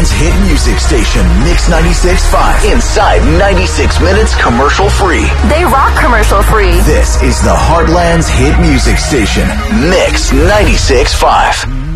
Heartland's hit music station, Mix 96.5. Inside 96 minutes commercial free. They rock commercial free. This is the Heartland's hit music station, Mix 96.5.